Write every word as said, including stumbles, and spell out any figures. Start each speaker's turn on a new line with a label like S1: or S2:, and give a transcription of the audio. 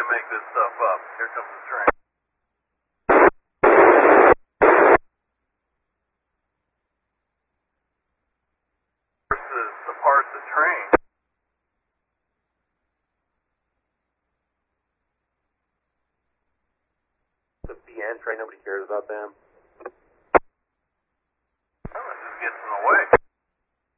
S1: make this stuff up. Here comes the train. Versus the parts of train.
S2: The B N train, nobody cares about them.